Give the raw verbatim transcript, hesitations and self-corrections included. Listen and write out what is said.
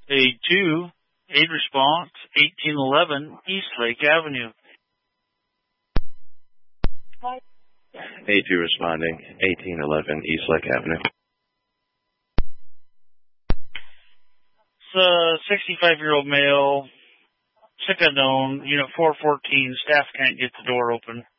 A two, aid response, eighteen eleven East Lake Avenue. A two responding, eighteen eleven East Lake Avenue. It's a sixty-five-year-old male, sick unknown, unit four fourteen, staff can't get the door open.